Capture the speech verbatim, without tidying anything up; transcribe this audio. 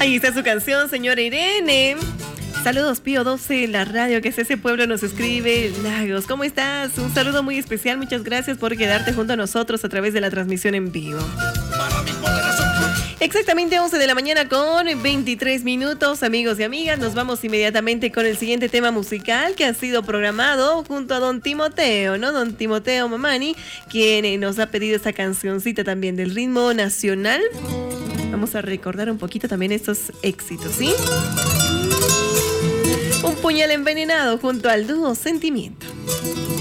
Ahí está su canción, señora Irene. Saludos, Pío doce, la radio que es ese pueblo nos escribe. Lagos, ¿cómo estás? Un saludo muy especial, muchas gracias por quedarte junto a nosotros a través de la transmisión en vivo. Exactamente once de la mañana con veintitrés minutos, amigos y amigas. Nos vamos inmediatamente con el siguiente tema musical que ha sido programado junto a don Timoteo, ¿no? Don Timoteo Mamani, quien nos ha pedido esta cancioncita también del ritmo nacional. Vamos a recordar un poquito también estos éxitos, ¿sí? Un puñal envenenado junto al dúo Sentimiento.